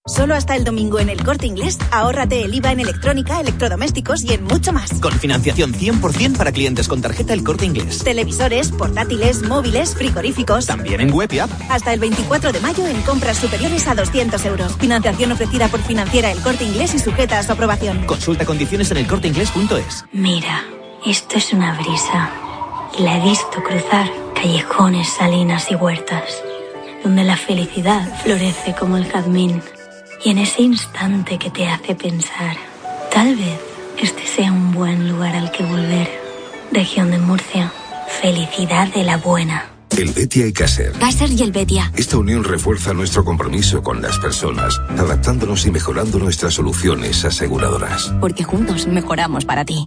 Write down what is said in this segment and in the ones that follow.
Solo hasta el domingo en El Corte Inglés, ahórrate el IVA en electrónica, electrodomésticos y en mucho más. Con financiación 100% para clientes con tarjeta El Corte Inglés. Televisores, portátiles, móviles, frigoríficos. También en web y app. Hasta el 24 de mayo en compras superiores a 200 euros. Financiación ofrecida por Financiera El Corte Inglés y sujeta a su aprobación. Consulta condiciones en elcorteinglés.es. Mira, esto es una brisa. Y la he visto cruzar callejones, salinas y huertas, donde la felicidad florece como el jazmín. Y en ese instante que te hace pensar, tal vez este sea un buen lugar al que volver. Región de Murcia, felicidad de la buena. El Betia y Caser. Caser y el Betia. Esta unión refuerza nuestro compromiso con las personas, adaptándonos y mejorando nuestras soluciones aseguradoras. Porque juntos mejoramos para ti.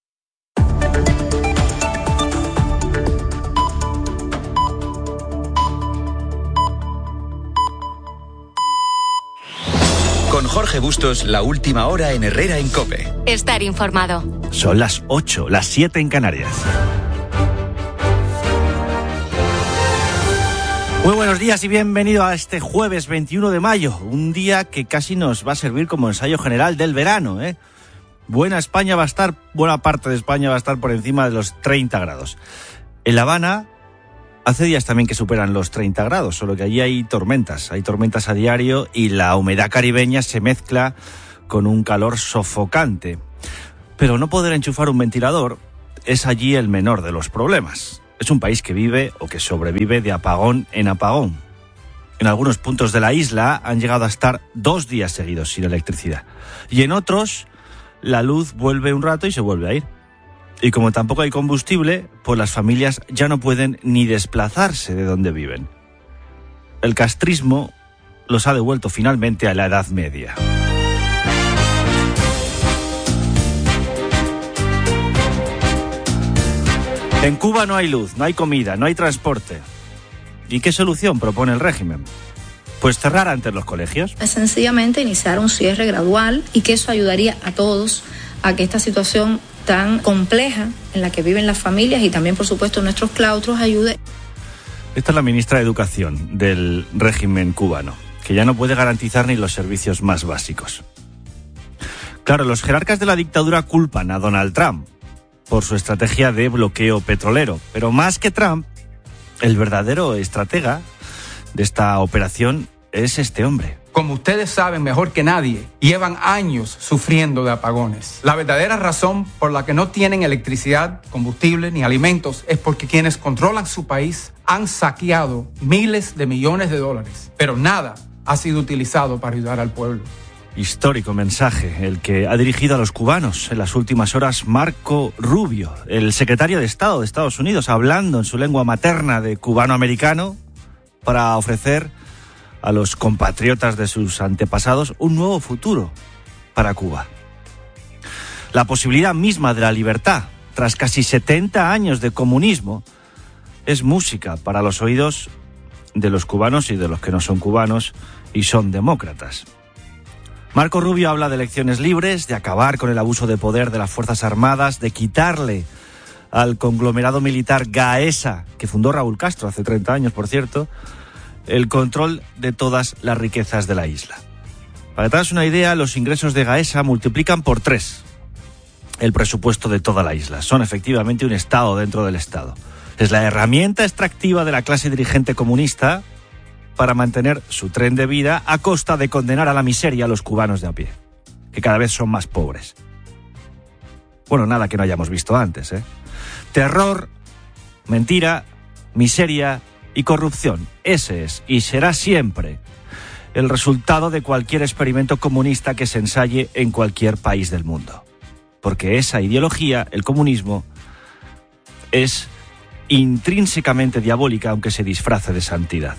Con Jorge Bustos, la última hora en Herrera en COPE. Estar informado. Son las 8, las 7 en Canarias. Muy buenos días y bienvenido a este jueves 21 de mayo, un día que casi nos va a servir como ensayo general del verano, ¿eh? Buena parte de España va a estar por encima de los 30 grados. En La Habana hace días también que superan los 30 grados, solo que allí hay tormentas a diario y la humedad caribeña se mezcla con un calor sofocante. Pero no poder enchufar un ventilador es allí el menor de los problemas. Es un país que vive o que sobrevive de apagón en apagón. En algunos puntos de la isla han llegado a estar 2 días seguidos sin electricidad. Y en otros, la luz vuelve un rato y se vuelve a ir. Y como tampoco hay combustible, pues las familias ya no pueden ni desplazarse de donde viven. El castrismo los ha devuelto finalmente a la Edad Media. En Cuba no hay luz, no hay comida, no hay transporte. ¿Y qué solución propone el régimen? Pues cerrar antes los colegios. Es sencillamente iniciar un cierre gradual y que eso ayudaría a todos a que esta situación tan compleja en la que viven las familias y también, por supuesto, nuestros claustros ayude. Esta es la ministra de Educación del régimen cubano, que ya no puede garantizar ni los servicios más básicos. Claro, los jerarcas de la dictadura culpan a Donald Trump por su estrategia de bloqueo petrolero, pero más que Trump, el verdadero estratega de esta operación es este hombre. Como ustedes saben mejor que nadie, llevan años sufriendo de apagones. La verdadera razón por la que no tienen electricidad, combustible ni alimentos es porque quienes controlan su país han saqueado miles de millones de dólares, pero nada ha sido utilizado para ayudar al pueblo. Histórico mensaje el que ha dirigido a los cubanos en las últimas horas Marco Rubio, el secretario de Estado de Estados Unidos, hablando en su lengua materna de cubano-americano para ofrecer a los compatriotas de sus antepasados un nuevo futuro para Cuba. La posibilidad misma de la libertad, tras casi 70 años de comunismo, es música para los oídos de los cubanos y de los que no son cubanos y son demócratas. Marco Rubio habla de elecciones libres, de acabar con el abuso de poder de las Fuerzas Armadas, de quitarle al conglomerado militar Gaesa, que fundó Raúl Castro hace 30 años, por cierto, el control de todas las riquezas de la isla. Para que te hagas una idea, los ingresos de Gaesa multiplican por 3 el presupuesto de toda la isla. Son efectivamente un Estado dentro del Estado. Es la herramienta extractiva de la clase dirigente comunista para mantener su tren de vida a costa de condenar a la miseria a los cubanos de a pie, que cada vez son más pobres. Bueno, nada que no hayamos visto antes, ¿eh? Terror, mentira, miseria y corrupción. Ese es y será siempre el resultado de cualquier experimento comunista que se ensaye en cualquier país del mundo. Porque esa ideología, el comunismo, es intrínsecamente diabólica, aunque se disfrace de santidad.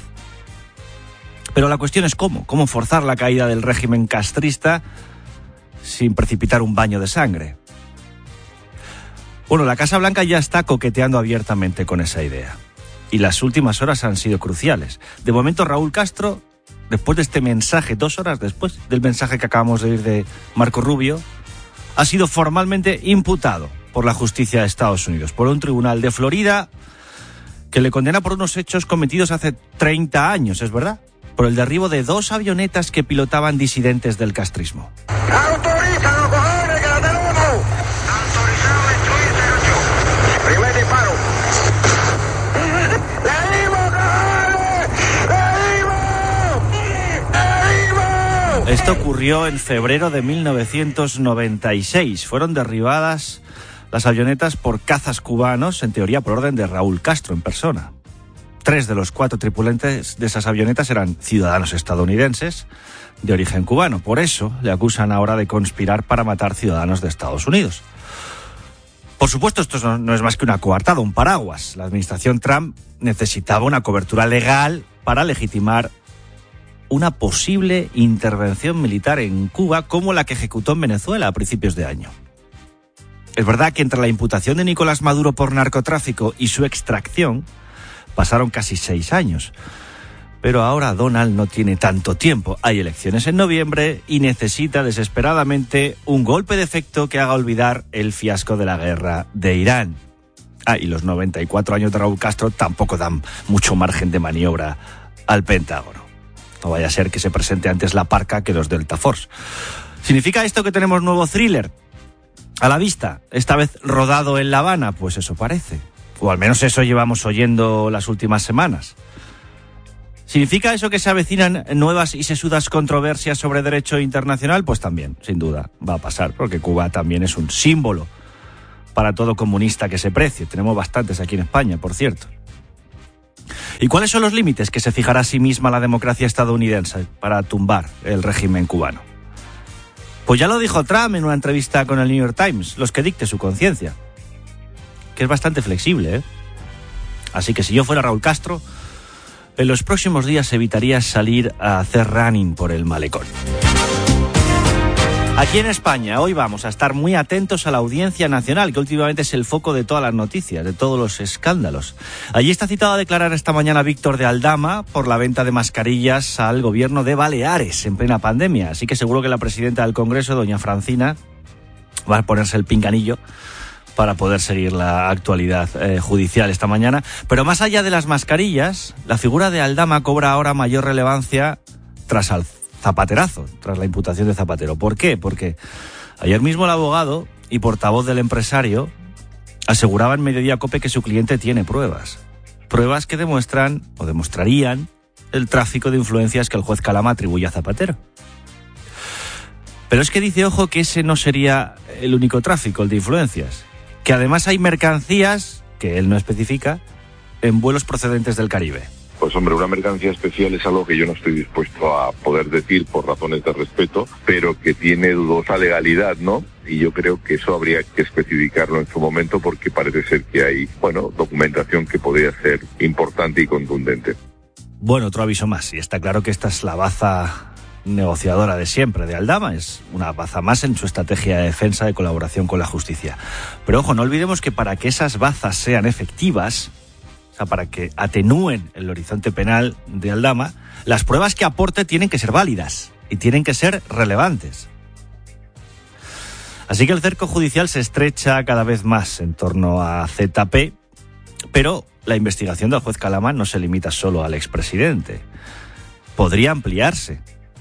Pero la cuestión es cómo forzar la caída del régimen castrista sin precipitar un baño de sangre. Bueno, la Casa Blanca ya está coqueteando abiertamente con esa idea. Y las últimas horas han sido cruciales. De momento, Raúl Castro, después de este mensaje, 2 horas después del mensaje que acabamos de oír de Marco Rubio, ha sido formalmente imputado por la justicia de Estados Unidos, por un tribunal de Florida que le condena por unos hechos cometidos hace 30 años, ¿es verdad? por el derribo de 2 avionetas que pilotaban disidentes del castrismo. ¡Autorizan los cojones que la tenemos! Autorizado destruir 08. Primer disparo. ¡Le dimos, cojones! ¡Le dimos! Esto ocurrió en febrero de 1996. Fueron derribadas las avionetas por cazas cubanos, en teoría por orden de Raúl Castro en persona. 3 de los 4 tripulantes de esas avionetas eran ciudadanos estadounidenses de origen cubano. Por eso le acusan ahora de conspirar para matar ciudadanos de Estados Unidos. Por supuesto, esto no es más que una coartada, un paraguas. La administración Trump necesitaba una cobertura legal para legitimar una posible intervención militar en Cuba como la que ejecutó en Venezuela a principios de año. Es verdad que entre la imputación de Nicolás Maduro por narcotráfico y su extracción pasaron casi 6 años. Pero ahora Donald no tiene tanto tiempo. Hay elecciones en noviembre y necesita desesperadamente un golpe de efecto que haga olvidar el fiasco de la guerra de Irán. Y los 94 años de Raúl Castro tampoco dan mucho margen de maniobra al Pentágono. No vaya a ser que se presente antes la parca que los Delta Force. ¿Significa esto que tenemos nuevo thriller a la vista? Esta vez rodado en La Habana, pues eso parece. O al menos eso llevamos oyendo las últimas semanas. ¿Significa eso que se avecinan nuevas y sesudas controversias sobre derecho internacional? Pues también, sin duda, va a pasar, porque Cuba también es un símbolo para todo comunista que se precie. Tenemos bastantes aquí en España, por cierto. ¿Y cuáles son los límites que se fijará a sí misma la democracia estadounidense para tumbar el régimen cubano? Pues ya lo dijo Trump en una entrevista con el New York Times, los que dicte su conciencia. Que es bastante flexible, ¿eh? Así que si yo fuera Raúl Castro, en los próximos días evitaría salir a hacer running por el malecón. Aquí en España, hoy vamos a estar muy atentos a la Audiencia Nacional, que últimamente es el foco de todas las noticias, de todos los escándalos. Allí está citado a declarar esta mañana Víctor de Aldama por la venta de mascarillas al gobierno de Baleares en plena pandemia. Así que seguro que la presidenta del Congreso, doña Francina, va a ponerse el pinganillo para poder seguir la actualidad judicial esta mañana. Pero más allá de las mascarillas, la figura de Aldama cobra ahora mayor relevancia tras el zapaterazo, tras la imputación de Zapatero. ¿Por qué? Porque ayer mismo el abogado y portavoz del empresario aseguraba en Mediodía COPE que su cliente tiene pruebas. Pruebas que demuestran o demostrarían el tráfico de influencias que el juez Calama atribuye a Zapatero. Pero es que dice, ojo, que ese no sería el único tráfico, el de influencias. Que además hay mercancías, que él no especifica, en vuelos procedentes del Caribe. Pues hombre, una mercancía especial es algo que yo no estoy dispuesto a poder decir por razones de respeto, pero que tiene dudosa legalidad, ¿no? Y yo creo que eso habría que especificarlo en su momento porque parece ser que hay, documentación que podría ser importante y contundente. Bueno, otro aviso más, y está claro que esta es la baza negociadora de siempre de Aldama, es una baza más en su estrategia de defensa de colaboración con la justicia. Pero ojo, no olvidemos que para que esas bazas sean efectivas, o sea, para que atenúen el horizonte penal de Aldama, las pruebas que aporte tienen que ser válidas y tienen que ser relevantes. Así que el cerco judicial se estrecha cada vez más en torno a ZP, pero la investigación del juez Calama no se limita solo al expresidente. Podría ampliarse.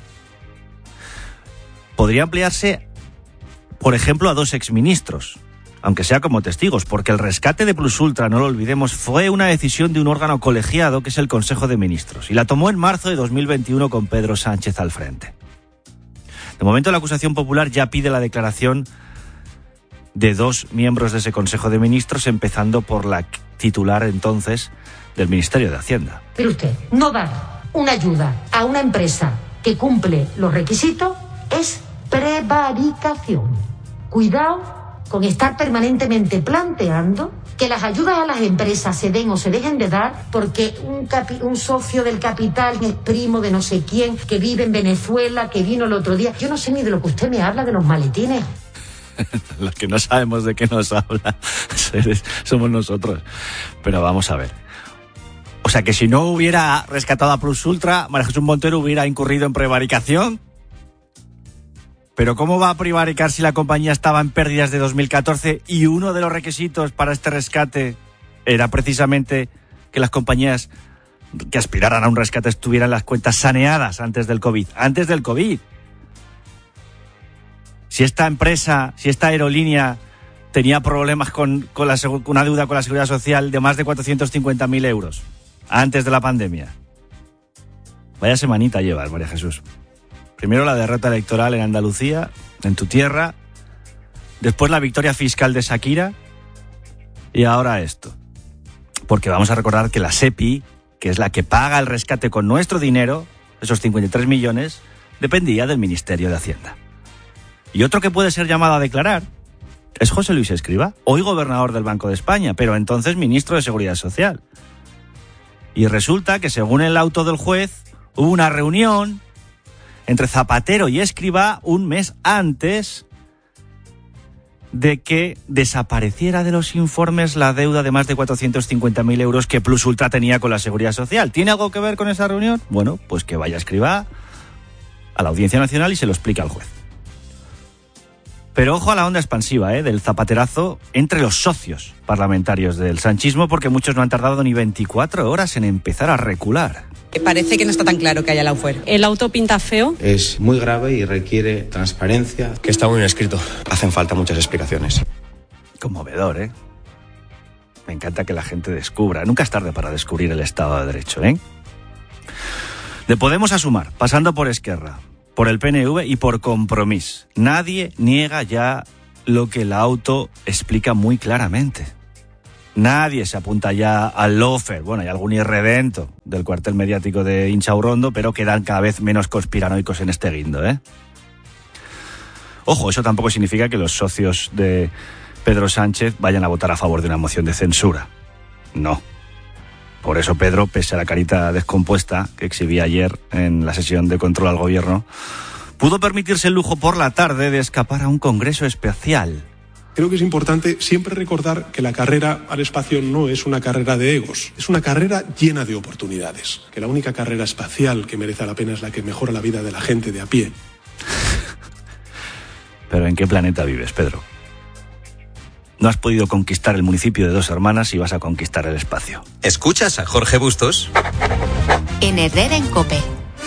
Podría ampliarse, por ejemplo, a 2 exministros, aunque sea como testigos, porque el rescate de Plus Ultra, no lo olvidemos, fue una decisión de un órgano colegiado que es el Consejo de Ministros, y la tomó en marzo de 2021 con Pedro Sánchez al frente. De momento, la acusación popular ya pide la declaración de 2 miembros de ese Consejo de Ministros, empezando por la titular entonces del Ministerio de Hacienda. Pero usted, no dar una ayuda a una empresa que cumple los requisitos es prevaricación. Cuidado con estar permanentemente planteando que las ayudas a las empresas se den o se dejen de dar porque un socio del capital es primo de no sé quién, que vive en Venezuela, que vino el otro día. Yo no sé ni de lo que usted me habla de los maletines. Los que no sabemos de qué nos habla somos nosotros. Pero vamos a ver. O sea, que si no hubiera rescatado a Plus Ultra, María Jesús Montero hubiera incurrido en prevaricación. Pero ¿cómo va a prevaricar si la compañía estaba en pérdidas de 2014 y uno de los requisitos para este rescate era precisamente que las compañías que aspiraran a un rescate tuvieran las cuentas saneadas antes del COVID. Antes del COVID. Si esta empresa, si esta aerolínea tenía problemas con una deuda con la Seguridad Social de más de 450.000 euros antes de la pandemia. Vaya semanita llevas, María Jesús. Primero la derrota electoral en Andalucía, en tu tierra, después la victoria fiscal de Shakira y ahora esto. Porque vamos a recordar que la SEPI, que es la que paga el rescate con nuestro dinero, esos 53 millones, dependía del Ministerio de Hacienda. Y otro que puede ser llamado a declarar es José Luis Escrivá, hoy gobernador del Banco de España, pero entonces ministro de Seguridad Social. Y resulta que, según el auto del juez, hubo una reunión entre Zapatero y Escrivá un mes antes de que desapareciera de los informes la deuda de más de 450.000 euros que Plus Ultra tenía con la Seguridad Social. ¿Tiene algo que ver con esa reunión? Bueno, pues que vaya Escrivá a la Audiencia Nacional y se lo explique al juez. Pero ojo a la onda expansiva del zapaterazo entre los socios parlamentarios del sanchismo, porque muchos no han tardado ni 24 horas en empezar a recular. Parece que no está tan claro que haya lawfare. El auto pinta feo. Es muy grave y requiere transparencia. Que está muy bien escrito. Hacen falta muchas explicaciones. Conmovedor, ¿eh? Me encanta que la gente descubra. Nunca es tarde para descubrir el Estado de Derecho, ¿eh? De Podemos a Sumar, pasando por Esquerra, por el PNV y por Compromís. Nadie niega ya lo que el auto explica muy claramente. Nadie se apunta ya al lawfare. Bueno, hay algún irredento del cuartel mediático de Inchaurrondo, pero quedan cada vez menos conspiranoicos en este guindo, ¿eh? Ojo, eso tampoco significa que los socios de Pedro Sánchez vayan a votar a favor de una moción de censura. No. Por eso Pedro, pese a la carita descompuesta que exhibía ayer en la sesión de control al gobierno, pudo permitirse el lujo por la tarde de escapar a un congreso especial. Creo que es importante siempre recordar que la carrera al espacio no es una carrera de egos, es una carrera llena de oportunidades, que la única carrera espacial que merece la pena es la que mejora la vida de la gente de a pie. ¿Pero en qué planeta vives, Pedro? No has podido conquistar el municipio de Dos Hermanas y vas a conquistar el espacio. ¿Escuchas a Jorge Bustos? En Herrera en COPE.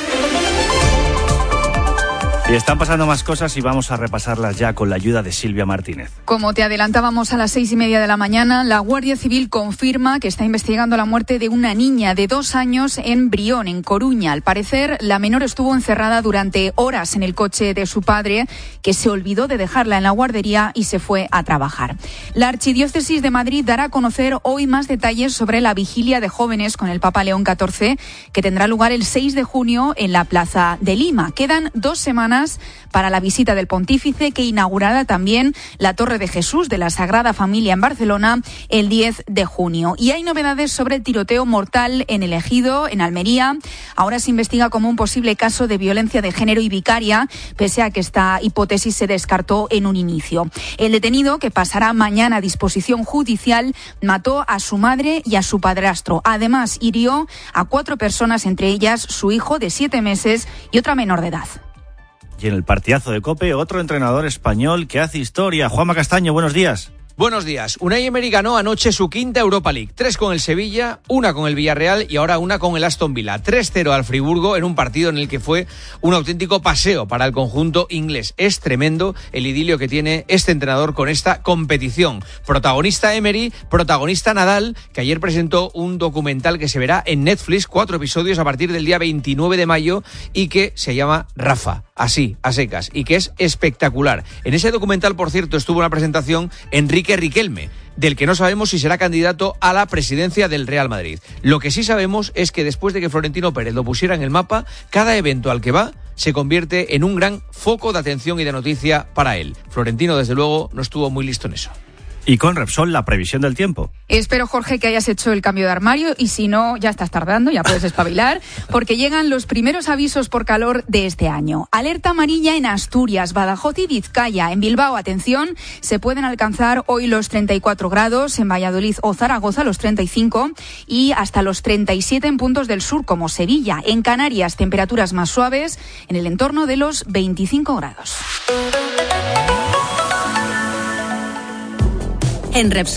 Y están pasando más cosas y vamos a repasarlas ya con la ayuda de Silvia Martínez. Como te adelantábamos a las 6:30 de la mañana, la Guardia Civil confirma que está investigando la muerte de una niña de 2 años en Brión, en Coruña. Al parecer, la menor estuvo encerrada durante horas en el coche de su padre, que se olvidó de dejarla en la guardería y se fue a trabajar. La Archidiócesis de Madrid dará a conocer hoy más detalles sobre la vigilia de jóvenes con el Papa León XIV, que tendrá lugar el 6 de junio en la Plaza de Lima. Quedan 2 semanas para la visita del pontífice, que inaugurará también la Torre de Jesús de la Sagrada Familia en Barcelona el 10 de junio. Y hay novedades sobre el tiroteo mortal en El Ejido, en Almería. Ahora se investiga como un posible caso de violencia de género y vicaria, pese a que esta hipótesis se descartó en un inicio. El detenido, que pasará mañana a disposición judicial, mató a su madre y a su padrastro. Además, hirió a 4 personas, entre ellas su hijo de 7 meses y otra menor de edad. Y en el partidazo de COPE, otro entrenador español que hace historia. Juanma Castaño, buenos días. Buenos días. Unai Emery ganó anoche su 5ª Europa League. 3 con el Sevilla, 1 con el Villarreal y ahora 1 con el Aston Villa. 3-0 al Friburgo en un partido en el que fue un auténtico paseo para el conjunto inglés. Es tremendo el idilio que tiene este entrenador con esta competición. Protagonista Emery, protagonista Nadal, que ayer presentó un documental que se verá en Netflix, 4 episodios a partir del día 29 de mayo y que se llama Rafa. Así, a secas, y que es espectacular. En ese documental, por cierto, estuvo una presentación Enrique Riquelme, del que no sabemos si será candidato a la presidencia del Real Madrid. Lo que sí sabemos es que después de que Florentino Pérez lo pusiera en el mapa, cada evento al que va se convierte en un gran foco de atención y de noticia para él. Florentino, desde luego, no estuvo muy listo en eso. Y con Repsol, la previsión del tiempo. Espero, Jorge, que hayas hecho el cambio de armario y si no, ya estás tardando, ya puedes espabilar, porque llegan los primeros avisos por calor de este año. Alerta amarilla en Asturias, Badajoz y Vizcaya. En Bilbao, atención, se pueden alcanzar hoy los 34 grados, en Valladolid o Zaragoza los 35 y hasta los 37 en puntos del sur como Sevilla. En Canarias, temperaturas más suaves en el entorno de los 25 grados. En Repsol,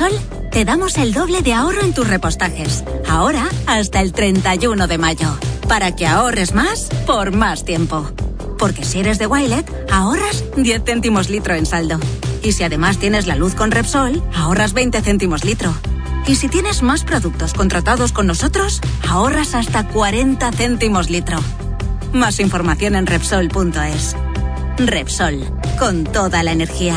Te damos el doble de ahorro en tus repostajes. Ahora hasta el 31 de mayo. Para que ahorres más por más tiempo. Porque si eres de Wilet, ahorras 10 céntimos litro en saldo. Y si además tienes la luz con Repsol, ahorras 20 céntimos litro. Y si tienes más productos contratados con nosotros, ahorras hasta 40 céntimos litro. Más información en Repsol.es. Repsol, con toda la energía.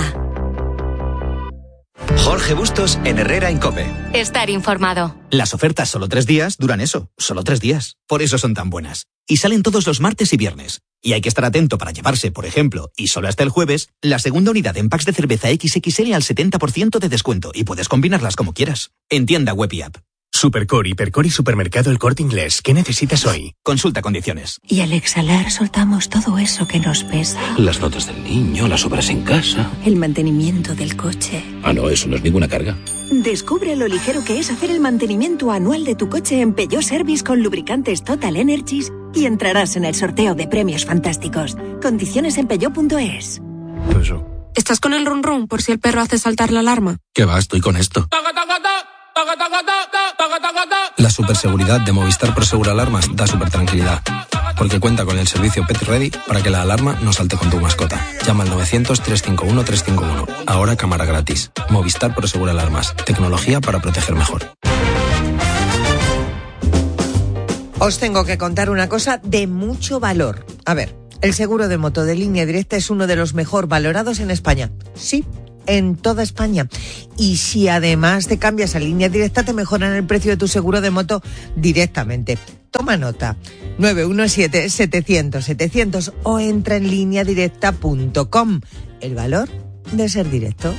Jorge Bustos en Herrera en COPE. Estar informado. Las ofertas solo 3 días duran eso, solo 3 días. Por eso son tan buenas. Y salen todos los martes y viernes. Y hay que estar atento para llevarse, por ejemplo, y solo hasta el jueves, la segunda unidad en packs de cerveza XXL al 70% de descuento. Y puedes combinarlas como quieras. En tienda web y app. Supercore, Hipercore y Supermercado El Corte Inglés. ¿Qué necesitas hoy? Consulta condiciones. Y al exhalar soltamos todo eso que nos pesa. Las notas del niño, las obras en casa. El mantenimiento del coche. Ah, no, eso no es ninguna carga. Descubre lo ligero que es hacer el mantenimiento anual de tu coche en Peugeot Service con lubricantes Total Energies y entrarás en el sorteo de premios fantásticos. Condiciones en peugeot.es. ¿Estás con el run run por si el perro hace saltar la alarma? ¿Qué va? Estoy con esto. La superseguridad de Movistar Prosegur Alarmas da super tranquilidad, porque cuenta con el servicio Pet Ready para que la alarma no salte con tu mascota. Llama al 900-351-351. Ahora cámara gratis. Movistar Prosegur Alarmas. Tecnología para proteger mejor. Os tengo que contar una cosa de mucho valor. A ver, el seguro de moto de Línea Directa es uno de los mejor valorados en España. Sí, en toda España. Y si además te cambias a Línea Directa, te mejoran el precio de tu seguro de moto directamente. Toma nota. 917-700-700 o entra en lineadirecta.com. El valor de ser directo.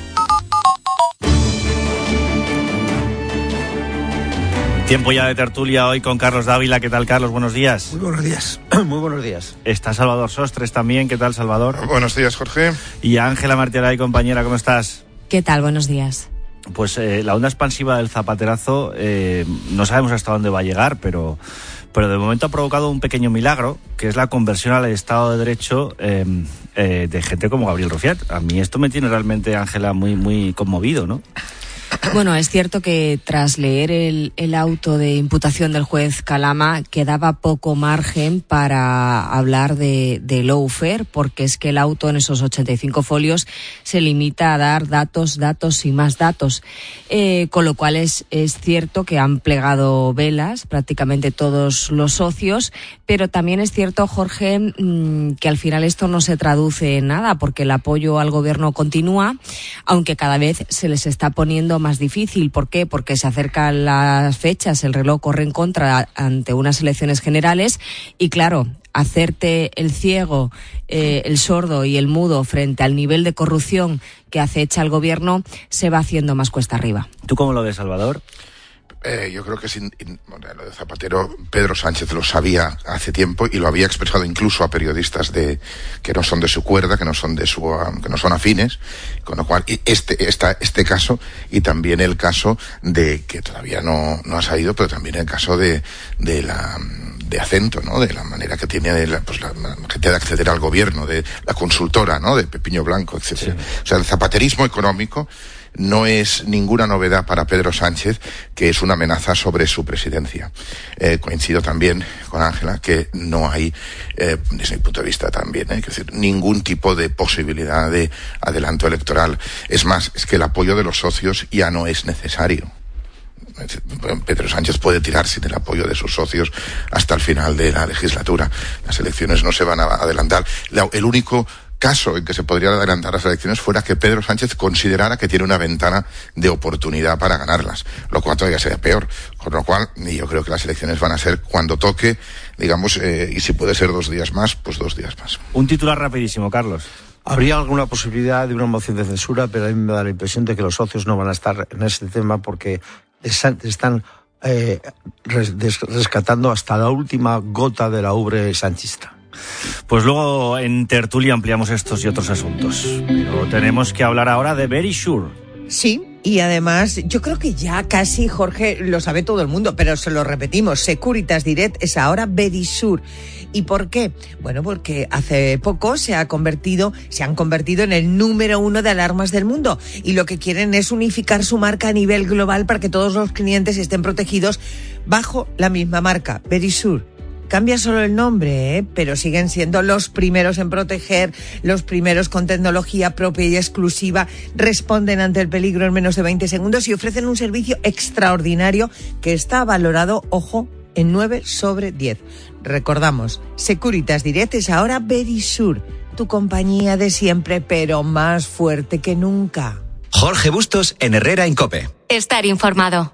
Tiempo ya de tertulia hoy con Carlos Dávila. ¿Qué tal, Carlos? Buenos días. Muy buenos días. Muy buenos días. Está Salvador Sostres también. ¿Qué tal, Salvador? Buenos días, Jorge. Y Ángela Martialay, compañera, ¿cómo estás? ¿Qué tal? Buenos días. Pues la onda expansiva del zapaterazo no sabemos hasta dónde va a llegar, pero de momento ha provocado un pequeño milagro, que es la conversión al Estado de Derecho de gente como Gabriel Rufián. A mí esto me tiene realmente, Ángela, muy, muy conmovido, ¿no? Bueno, es cierto que tras leer el auto de imputación del juez Calama quedaba poco margen para hablar de lawfare, porque es que el auto en esos 85 folios se limita a dar datos y más datos, con lo cual es cierto que han plegado velas prácticamente todos los socios, pero también es cierto, Jorge, que al final esto no se traduce en nada, porque el apoyo al gobierno continúa, aunque cada vez se les está poniendo más difícil. ¿Por qué? Porque se acercan las fechas, el reloj corre en contra ante unas elecciones generales y, claro, hacerte el ciego, el sordo y el mudo frente al nivel de corrupción que acecha el gobierno se va haciendo más cuesta arriba. ¿Tú cómo lo ves, Salvador? Yo creo que lo de Zapatero, Pedro Sánchez lo sabía hace tiempo y lo había expresado incluso a periodistas que no son de su cuerda, que no son afines, con lo cual este caso y también el caso de que todavía no ha salido, pero también el caso de Acento, ¿no? De la manera que tiene la gente de acceder al gobierno, de la consultora, ¿no? De Pepiño Blanco, etcétera. Sí. O sea, el zapaterismo económico no es ninguna novedad para Pedro Sánchez, que es una amenaza sobre su presidencia. Coincido también con Ángela que no hay, desde mi punto de vista también, es decir, ningún tipo de posibilidad de adelanto electoral. Es más, es que el apoyo de los socios ya no es necesario. Pedro Sánchez puede tirar sin el apoyo de sus socios hasta el final de la legislatura. Las elecciones no se van a adelantar. El único caso en que se podrían adelantar las elecciones fuera que Pedro Sánchez considerara que tiene una ventana de oportunidad para ganarlas, lo cual todavía sería peor. Con lo cual, yo creo que las elecciones van a ser cuando toque, digamos, y si puede ser 2 días más, pues 2 días más. Un titular rapidísimo, Carlos. Habría alguna posibilidad de una moción de censura, pero a mí me da la impresión de que los socios no van a estar en este tema porque están rescatando hasta la última gota de la ubre sanchista. Pues luego en tertulia ampliamos estos y otros asuntos. Pero tenemos que hablar ahora de Verisure. Sí, Y además, yo creo que ya casi, Jorge, lo sabe todo el mundo, pero se lo repetimos, Securitas Direct es ahora Verisur. ¿Y por qué? Bueno, porque hace poco se han convertido en el número 1 de alarmas del mundo, y lo que quieren es unificar su marca a nivel global para que todos los clientes estén protegidos bajo la misma marca, Verisur. Cambia solo el nombre, pero siguen siendo los primeros en proteger, los primeros con tecnología propia y exclusiva, responden ante el peligro en menos de 20 segundos y ofrecen un servicio extraordinario que está valorado, ojo, en 9 sobre 10. Recordamos, Securitas Direct es ahora Verisur, tu compañía de siempre, pero más fuerte que nunca. Jorge Bustos en Herrera en COPE. Estar informado.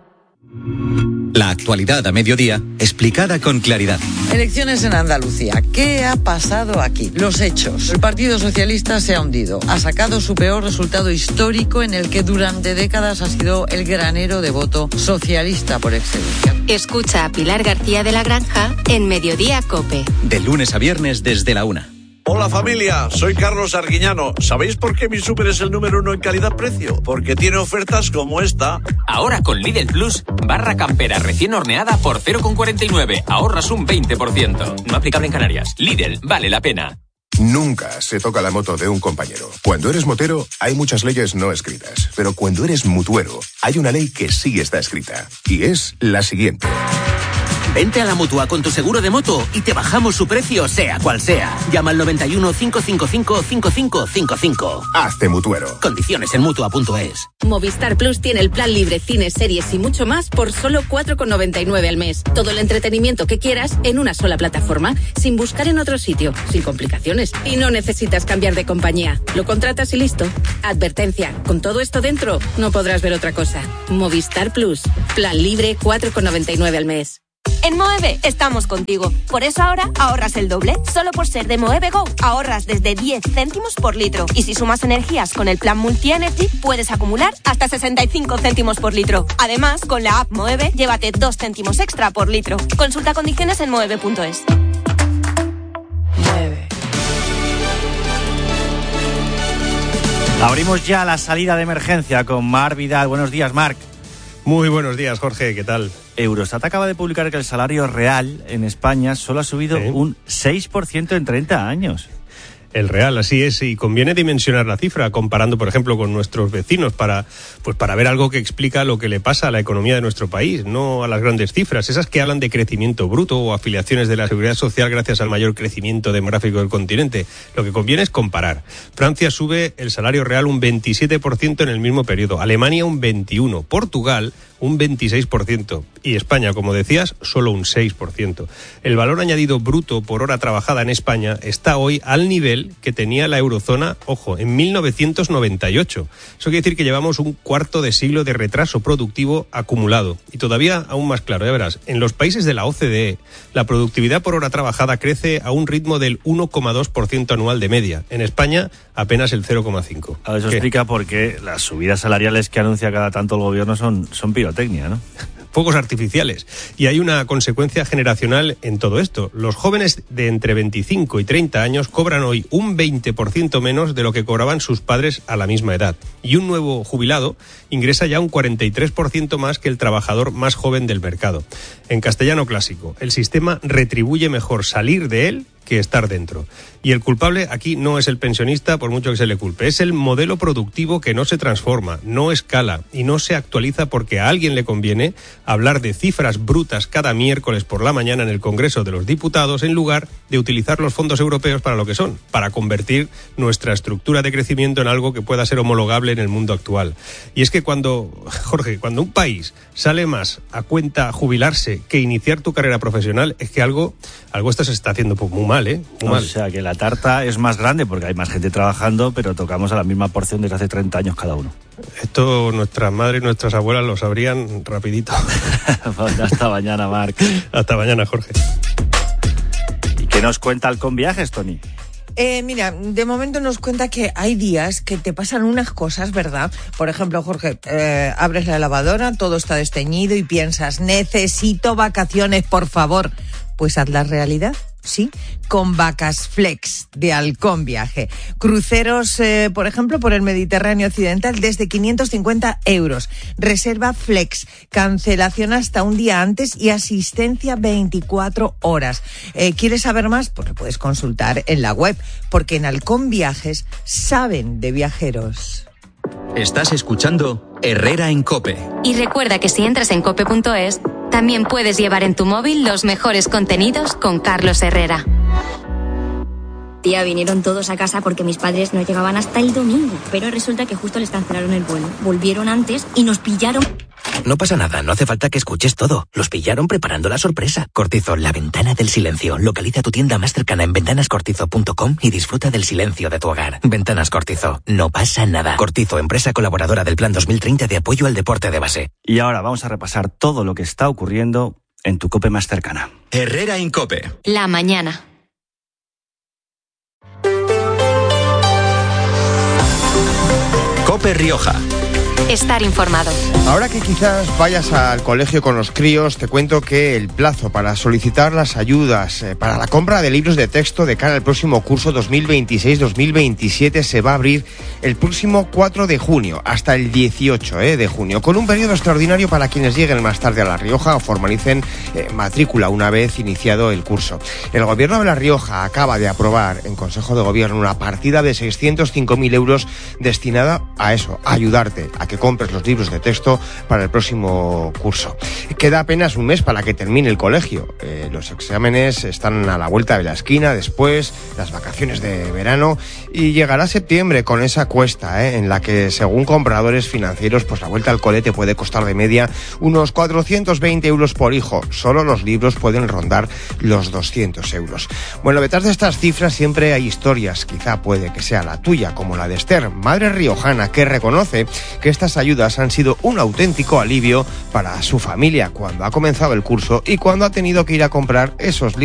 La actualidad a mediodía, explicada con claridad. Elecciones en Andalucía. ¿Qué ha pasado aquí? Los hechos. El Partido Socialista se ha hundido. Ha sacado su peor resultado histórico, en el que durante décadas ha sido el granero de voto socialista por excelencia. Escucha a Pilar García de la Granja en Mediodía COPE. De lunes a viernes desde la 1. Hola familia, soy Carlos Arguiñano. ¿Sabéis por qué mi súper es el número 1 en calidad-precio? Porque tiene ofertas como esta. Ahora con Lidl Plus, barra campera recién horneada por 0,49. Ahorras un 20%. No aplicable en Canarias. Lidl, vale la pena. Nunca se toca la moto de un compañero. Cuando eres motero, hay muchas leyes no escritas. Pero cuando eres mutuero, hay una ley que sí está escrita. Y es la siguiente. Vente a la Mutua con tu seguro de moto y te bajamos su precio, sea cual sea. Llama al 91 555 5555. Hazte mutuero. Condiciones en Mutua.es. Movistar Plus tiene el plan libre, cines, series y mucho más por solo 4,99 al mes. Todo el entretenimiento que quieras en una sola plataforma, sin buscar en otro sitio, sin complicaciones. Y no necesitas cambiar de compañía. Lo contratas y listo. Advertencia, con todo esto dentro, no podrás ver otra cosa. Movistar Plus. Plan libre, 4,99 al mes. En Moeve estamos contigo. Por eso ahora ahorras el doble. Solo por ser de Moeve Go ahorras desde 10 céntimos por litro. Y si sumas energías con el plan Multi-Energy, puedes acumular hasta 65 céntimos por litro. Además, con la app Moeve, llévate 2 céntimos extra por litro. Consulta condiciones en moeve.es. Moeve. Abrimos ya la salida de emergencia con Marc Vidal. Buenos días, Marc. Muy buenos días, Jorge, ¿qué tal? Eurostat acaba de publicar que el salario real en España solo ha subido un 6% en 30 años. El real, así es, y conviene dimensionar la cifra, comparando, por ejemplo, con nuestros vecinos, para ver algo que explica lo que le pasa a la economía de nuestro país, no a las grandes cifras, esas que hablan de crecimiento bruto o afiliaciones de la seguridad social gracias al mayor crecimiento demográfico del continente. Lo que conviene es comparar. Francia sube el salario real un 27% en el mismo periodo, Alemania un 21%, Portugal un 26%, y España, como decías, solo un 6%. El valor añadido bruto por hora trabajada en España está hoy al nivel que tenía la eurozona, ojo, en 1998. Eso quiere decir que llevamos un cuarto de siglo de retraso productivo acumulado. Y todavía aún más claro, ya verás, en los países de la OCDE, la productividad por hora trabajada crece a un ritmo del 1,2% anual de media. En España, apenas el 0,5%. Eso explica por qué las subidas salariales que anuncia cada tanto el gobierno son pirotecnia, ¿no? Fuegos artificiales. Y hay una consecuencia generacional en todo esto. Los jóvenes de entre 25 y 30 años cobran hoy un 20% menos de lo que cobraban sus padres a la misma edad. Y un nuevo jubilado ingresa ya un 43% más que el trabajador más joven del mercado. En castellano clásico, el sistema retribuye mejor salir de él que estar dentro. Y el culpable aquí no es el pensionista, por mucho que se le culpe. Es el modelo productivo que no se transforma, no escala y no se actualiza porque a alguien le conviene hablar de cifras brutas cada miércoles por la mañana en el Congreso de los Diputados en lugar de utilizar los fondos europeos para lo que son, para convertir nuestra estructura de crecimiento en algo que pueda ser homologable en el mundo actual. Y es que cuando un país sale más a cuenta jubilarse que iniciar tu carrera profesional, es que algo esto se está haciendo muy mal, ¿eh? Muy mal. O sea, que la tarta es más grande porque hay más gente trabajando, pero tocamos a la misma porción desde hace 30 años cada uno. Esto nuestras madres y nuestras abuelas lo sabrían rapidito. Hasta mañana, Marc. Hasta mañana, Jorge. ¿Y qué nos cuenta el Con Viajes, Tony? Mira, de momento nos cuenta que hay días que te pasan unas cosas, ¿verdad? Por ejemplo, Jorge, abres la lavadora, todo está desteñido y piensas, necesito vacaciones, por favor. Pues haz la realidad. Sí, con Vacas Flex de Halcón Viaje. Cruceros, por ejemplo, por el Mediterráneo occidental desde 550 €. Reserva Flex, cancelación hasta un día antes y asistencia 24 horas. ¿Quieres saber más? Pues lo puedes consultar en la web, porque en Halcón Viajes saben de viajeros. Estás escuchando Herrera en COPE. Y recuerda que si entras en cope.es, también puedes llevar en tu móvil los mejores contenidos con Carlos Herrera. Tía, vinieron todos a casa porque mis padres no llegaban hasta el domingo, pero resulta que justo les cancelaron el vuelo. Volvieron antes y nos pillaron. No pasa nada, no hace falta que escuches todo. Los pillaron preparando la sorpresa. Cortizo, la ventana del silencio. Localiza tu tienda más cercana en ventanascortizo.com y disfruta del silencio de tu hogar. Ventanas Cortizo, no pasa nada. Cortizo, empresa colaboradora del Plan 2030 de apoyo al deporte de base. Y ahora vamos a repasar todo lo que está ocurriendo en tu COPE más cercana. Herrera en COPE. La mañana. COPE Rioja. Estar informado. Ahora que quizás vayas al colegio con los críos, te cuento que el plazo para solicitar las ayudas para la compra de libros de texto de cara al próximo curso 2026-2027 se va a abrir el próximo 4 de junio hasta el 18 de junio, con un periodo extraordinario para quienes lleguen más tarde a La Rioja o formalicen matrícula una vez iniciado el curso. El Gobierno de La Rioja acaba de aprobar en Consejo de Gobierno una partida de 605.000 € destinada a eso, a ayudarte a que compres los libros de texto para el próximo curso. Queda apenas un mes para que termine el colegio. Los exámenes están a la vuelta de la esquina, después las vacaciones de verano, y llegará septiembre con esa cuesta, en la que, según compradores financieros, pues la vuelta al cole te puede costar de media unos 420 € por hijo. Solo los libros pueden rondar los 200 €. Bueno, detrás de estas cifras siempre hay historias, quizá puede que sea la tuya, como la de Esther, madre riojana, que reconoce que estas ayudas han sido un auténtico alivio para su familia cuando ha comenzado el curso y cuando ha tenido que ir a comprar esos libros